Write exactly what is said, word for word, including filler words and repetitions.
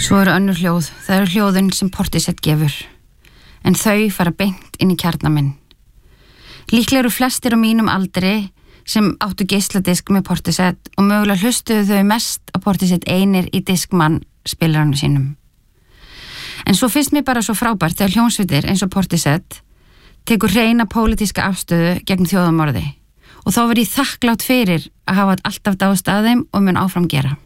Svo eru önnur hljóð, það eru hljóðin sem Portishead gefur, en þau fara beint inn í kjarna minn. Líklega eru flestir á mínum aldri sem áttu geisladisk með Portishead og mögulega hlustuðu þau mest á Portishead einir í diskmann spilaranum sínum. En svo finnst mér bara svo frábært þegar hljómsveitir eins og Portishead tekur hreina pólitíska afstöðu gegn þjóðamorði og þá verð ég þakklátt fyrir að hafa alltaf dáðst að þeim og mun áfram gera.